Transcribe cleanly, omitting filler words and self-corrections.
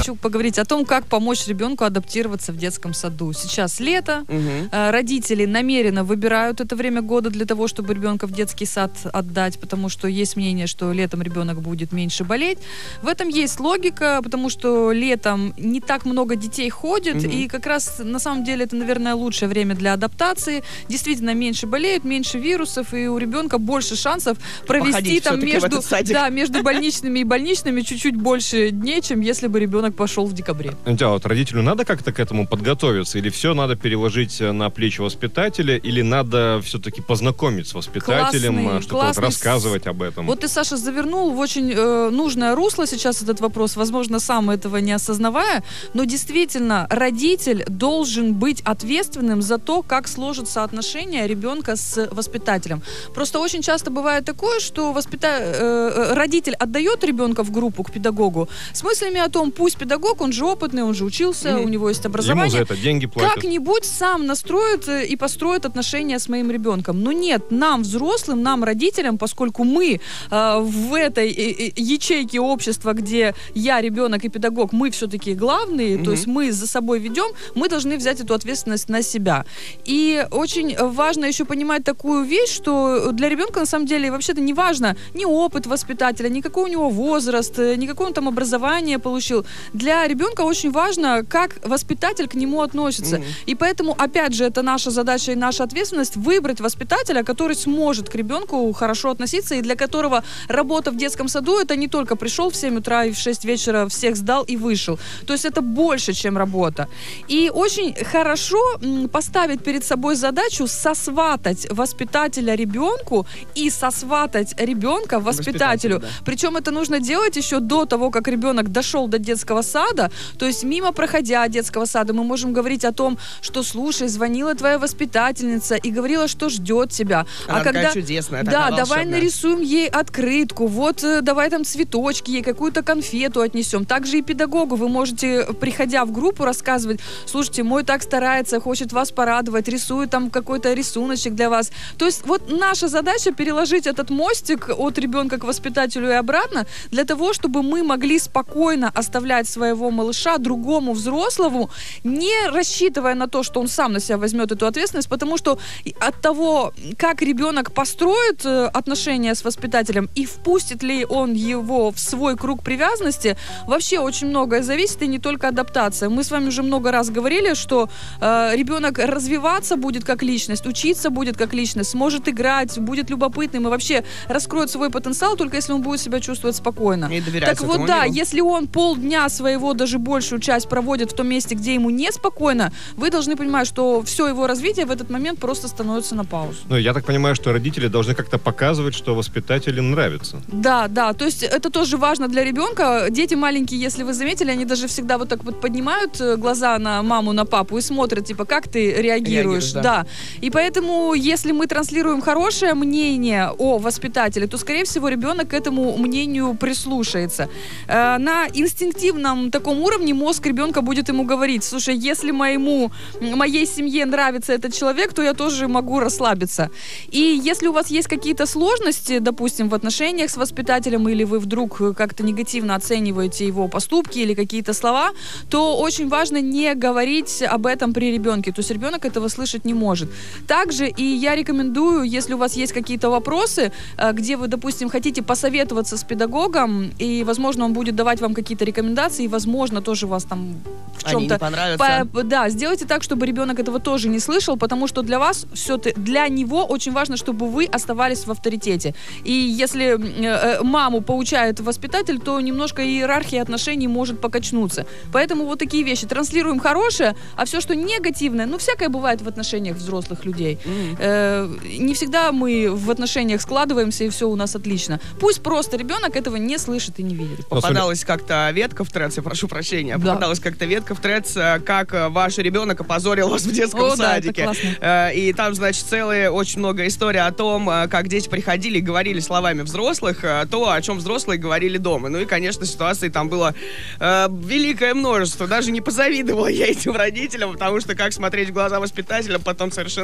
хочу поговорить о том, как помочь ребенку адаптироваться в детском саду. Сейчас лето, родители намеренно выбирают это время года для того, чтобы ребенка в детский сад отдать, потому что есть мнение, что летом ребенок будет меньше болеть. В этом есть логика, потому что летом не так много детей ходит, и как раз на самом деле это, наверное, лучшее время для адаптации. Действительно, меньше болеют, меньше вирусов, и у ребенка больше шансов провести там между больничными и больничными чуть-чуть больше дней, чем если бы ребенок пошел в декабре. Да, вот родителю надо как-то к этому подготовиться? Или все надо переложить на плечи воспитателя? Или надо все-таки познакомить с воспитателем, что-то вот рассказывать об этом? Вот ты, Саша, завернул в очень нужное русло сейчас этот вопрос, возможно, сам этого не осознавая, но действительно родитель должен быть ответственным за то, как сложатся отношения ребенка с воспитателем. Просто очень часто бывает такое, что родитель отдает ребенка в группу к педагогу с мыслями о том, пусть педагог, он же опытный, он же учился, у него есть образование. Ему за это деньги платят. Как-нибудь сам настроит и построит отношения с моим ребенком. Но нет, нам, взрослым, нам, родителям, поскольку мы в этой ячейке общества, где я, ребенок и педагог, мы все-таки главные, то есть мы за собой ведем, мы должны взять эту ответственность на себя. И очень важно еще понимать такую вещь, что для ребенка на самом деле вообще-то не важно ни опыт воспитателя, ни какой у него возраст, ни какое он там образование получил. Для ребенка очень важно, как воспитатель к нему относится. И поэтому, опять же, это наша задача и наша ответственность выбрать воспитателя, который сможет к ребенку хорошо относиться и для которого работа в детском саду это не только пришел в 7 утра и в 6 вечера всех сдал и вышел. То есть это больше, чем работа. И очень хорошо поставить перед собой задачу сосватать воспитателя ребенку и сосватать ребенка воспитателю. Да. Причем это нужно делать еще до того, как ребенок дошел до детского сада. То есть мимо проходя детского сада мы можем говорить о том, что, слушай, звонила твоя воспитательница и говорила, что ждет тебя. Она такая чудесная, да, давай нарисуем ей открытку, вот давай там цветочки ей, какую-то конфету отнесем. Также и педагогу вы можете, приходя в группу, рассказывать, слушайте, мой так старается, хочет вас порадовать, рисует там какой-то рисуночек для вас. То есть вот наша задача переложить этот мостик от ребенка к воспитателю и обратно, для того, чтобы мы могли спокойно оставлять своего малыша другому взрослому, не рассчитывая на то, что он сам на себя возьмет эту ответственность, потому что от того, как ребенок построит отношения с воспитателем и впустит ли он его в свой круг привязанности, вообще очень многое зависит, и не только адаптация. Мы с вами уже много раз говорили, что ребенок развиваться будет как личность, учиться будет как личность, сможет играть, будет любопытным и вообще раскроет свой потенциал, только если он будет себя чувствовать спокойно. И доверять так вот, да, если он полдня своего, даже большую часть проводит в том месте, где ему неспокойно, вы должны понимать, что все его развитие в этот момент просто становится на паузу. Ну, я так понимаю, что родители должны как-то показывать, что воспитатель им нравится. Да, то есть это тоже важно для ребенка. Дети маленькие, если вы заметили, они даже всегда вот так вот поднимают глаза на маму, на папу и смотрят, типа, как ты реагируешь. Да. И поэтому, если мы транслируем хорошее мнение о воспитателе, то, скорее всего, ребенок к этому мнению прислушается. На инстинктивном таком уровне мозг ребенка будет ему говорить, слушай, если моей семье нравится этот человек, то я тоже могу расслабиться. И если у вас есть какие-то сложности, допустим, в отношениях с воспитателем, или вы вдруг как-то негативно оцениваете его поступки или какие-то слова, то очень важно не говорить об этом при ребенке. То есть ребенок этого слышать не может. Также и я рекомендую, если у вас есть какие-то вопросы, где вы, допустим, хотите посоветоваться с педагогом, и, возможно, он будет давать вам какие-то рекомендации, и, возможно, тоже вас там в чем-то... Они не понравятся. Да, сделайте так, чтобы ребенок этого тоже не слышал, потому что для вас для него очень важно, чтобы вы оставались в авторитете. И если маму поучает воспитатель, то немножко иерархия отношений может покачнуться. Поэтому вот такие вещи. Транслируем хорошее, а все, что негативное, всякое бывает в отношениях взрослых людей. Не всегда мы в отношениях складываемся, и все у нас отлично. Пусть просто ребенок этого не слышит и не видит. Попадалась как-то ветка в Трец, я прошу прощения, попадалась как-то ветка в Трец, как ваш ребенок опозорил вас в детском садике. И там, значит, целая очень много историй о том, как дети приходили и говорили словами взрослых то, о чем взрослые говорили дома. Ну и, конечно, ситуаций там было великое множество. Даже не позавидовала я этим родителям, потому что как смотреть в глаза воспитателя, потом совершенно